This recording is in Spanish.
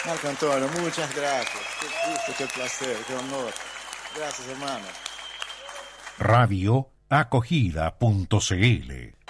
Marco Antonio, muchas gracias. Qué gusto, qué placer, qué honor. Gracias, hermano. Radio Acogida.cl